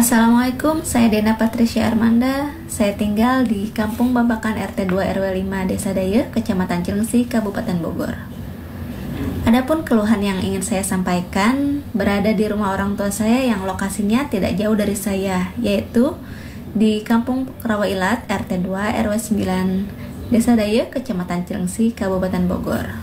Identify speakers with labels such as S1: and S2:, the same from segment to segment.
S1: Assalamualaikum, saya Dena Patricia Armanda. Saya tinggal di Kampung Babakan RT 2 RW 5 Desa Daya, Kecamatan Cilengsi, Kabupaten Bogor. Adapun keluhan yang ingin saya sampaikan berada di rumah orang tua saya yang lokasinya tidak jauh dari saya, yaitu di Kampung Rawailat RT 2 RW 9 Desa Daya, Kecamatan Cilengsi, Kabupaten Bogor.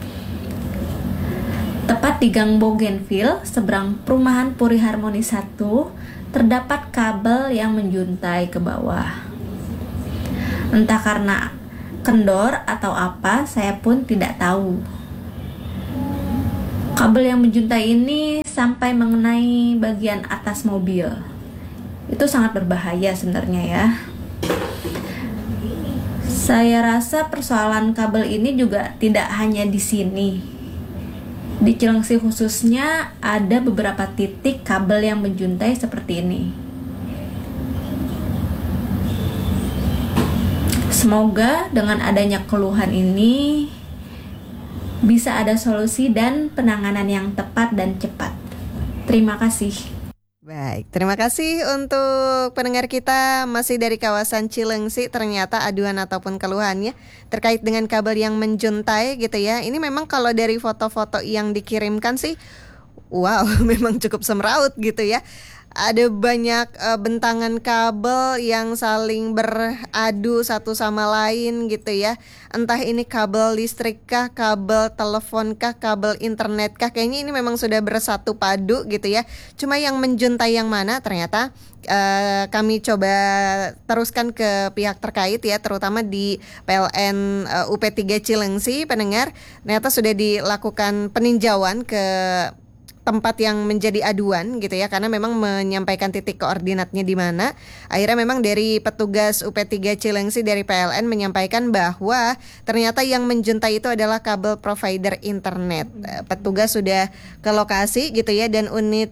S1: Tepat di Gang Bougainville, seberang perumahan Puri Harmoni 1, terdapat kabel yang menjuntai ke bawah. Entah karena kendor atau apa, saya pun tidak tahu. Kabel yang menjuntai ini sampai mengenai bagian atas mobil. Itu sangat berbahaya sebenarnya ya. Saya rasa persoalan kabel ini juga tidak hanya di sini. Di Cilengsi khususnya ada beberapa titik kabel yang menjuntai seperti ini. Semoga dengan adanya keluhan ini bisa ada solusi dan penanganan yang tepat dan cepat. Terima kasih.
S2: Baik, terima kasih untuk pendengar kita masih dari kawasan Cilengsi. Ternyata aduan ataupun keluhannya terkait dengan kabel yang menjuntai gitu ya. Ini memang kalau dari foto-foto yang dikirimkan sih, wow, memang cukup semraut gitu ya. Ada banyak bentangan kabel yang saling beradu satu sama lain gitu ya. Entah ini kabel listrik kah, kabel telepon kah, kabel internet kah. Kayaknya ini memang sudah bersatu padu gitu ya. Cuma yang menjuntai yang mana ternyata kami coba teruskan ke pihak terkait ya, terutama di PLN UP3 Cilengsi, pendengar. Ternyata sudah dilakukan peninjauan ke tempat yang menjadi aduan gitu ya, karena memang menyampaikan titik koordinatnya di mana. Akhirnya memang dari petugas UP3 Cilengsi dari PLN menyampaikan bahwa ternyata yang menjuntai itu adalah kabel provider internet. Petugas sudah ke lokasi gitu ya, dan unit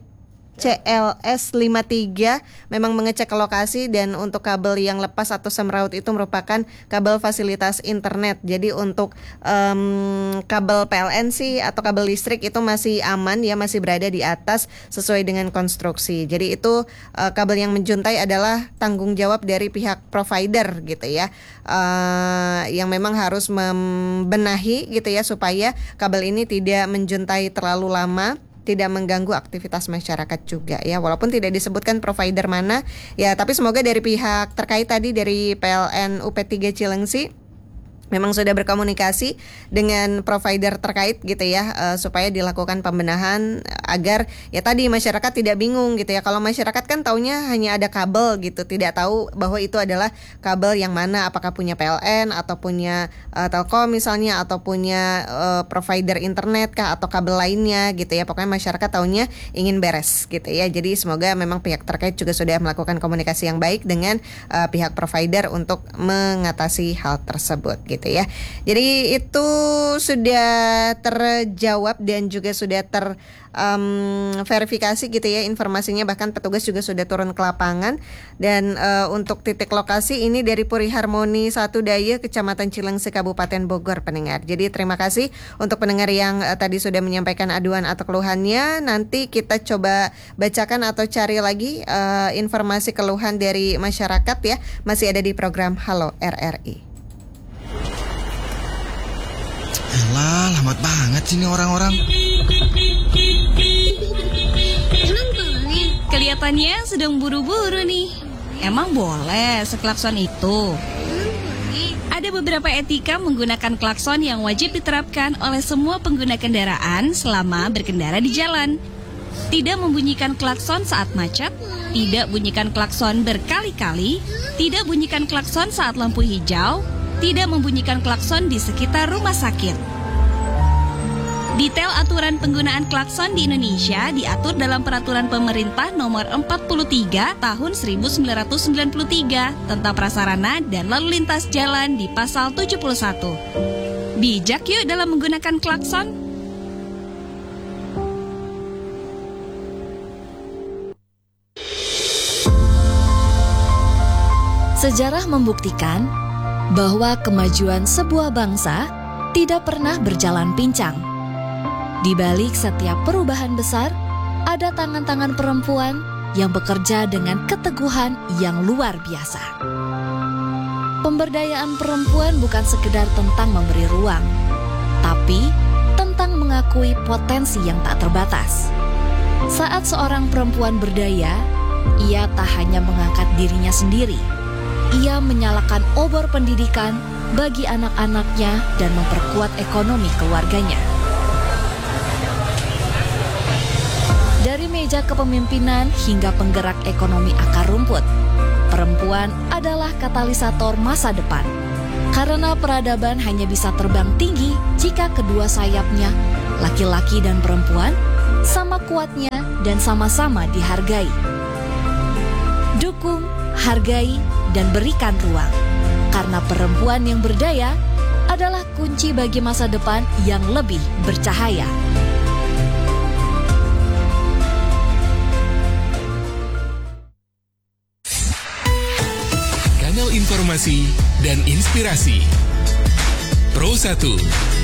S2: CLS 53 memang mengecek ke lokasi, dan untuk kabel yang lepas atau semraut itu merupakan kabel fasilitas internet. Jadi untuk kabel PLN sih atau kabel listrik itu masih aman ya, masih berada di atas sesuai dengan konstruksi. Jadi itu kabel yang menjuntai adalah tanggung jawab dari pihak provider gitu ya, yang memang harus membenahi gitu ya supaya kabel ini tidak menjuntai terlalu lama, tidak mengganggu aktivitas masyarakat juga ya, walaupun tidak disebutkan provider mana ya, tapi semoga dari pihak terkait tadi dari PLN UP3 Cilengsi memang sudah berkomunikasi dengan provider terkait gitu ya, supaya dilakukan pembenahan agar ya tadi masyarakat tidak bingung gitu ya. Kalau masyarakat kan taunya hanya ada kabel gitu, tidak tahu bahwa itu adalah kabel yang mana, apakah punya PLN atau punya Telkom misalnya, atau punya provider internet kah atau kabel lainnya gitu ya. Pokoknya masyarakat taunya ingin beres gitu ya. Jadi semoga memang pihak terkait juga sudah melakukan komunikasi yang baik dengan pihak provider untuk mengatasi hal tersebut gitu ya. Jadi itu sudah terjawab dan juga sudah verifikasi gitu ya informasinya, bahkan petugas juga sudah turun ke lapangan. Dan untuk titik lokasi ini dari Puri Harmoni 1 Daya, Kecamatan Cilengsi, Kabupaten Bogor, pendengar. Jadi terima kasih untuk pendengar yang tadi sudah menyampaikan aduan atau keluhannya. Nanti kita coba bacakan atau cari lagi informasi keluhan dari masyarakat ya. Masih ada di program Halo RRI.
S3: Alah, lambat banget sih ini orang-orang.
S4: Kelihatannya sedang buru-buru nih. Emang boleh seklakson itu? Ada beberapa etika menggunakan klakson yang wajib diterapkan oleh semua pengguna kendaraan selama berkendara di jalan. Tidak membunyikan klakson saat macet, tidak bunyikan klakson berkali-kali, tidak bunyikan klakson saat lampu hijau, tidak membunyikan klakson di sekitar rumah sakit. Detail aturan penggunaan klakson di Indonesia diatur dalam Peraturan Pemerintah Nomor 43 Tahun 1993 tentang prasarana dan lalu lintas jalan di Pasal 71. Bijak yuk dalam menggunakan klakson.
S5: Sejarah membuktikan bahwa kemajuan sebuah bangsa tidak pernah berjalan pincang. Di balik setiap perubahan besar, ada tangan-tangan perempuan yang bekerja dengan keteguhan yang luar biasa. Pemberdayaan perempuan bukan sekedar tentang memberi ruang, tapi tentang mengakui potensi yang tak terbatas. Saat seorang perempuan berdaya, ia tak hanya mengangkat dirinya sendiri, ia menyalakan obor pendidikan bagi anak-anaknya dan memperkuat ekonomi keluarganya. Dari meja kepemimpinan hingga penggerak ekonomi akar rumput, perempuan adalah katalisator masa depan. Karena peradaban hanya bisa terbang tinggi jika kedua sayapnya, laki-laki dan perempuan, sama kuatnya dan sama-sama dihargai. Dukung, hargai, dan berikan ruang. Karena perempuan yang berdaya adalah kunci bagi masa depan yang lebih bercahaya.
S6: Kanal informasi dan inspirasi Pro 1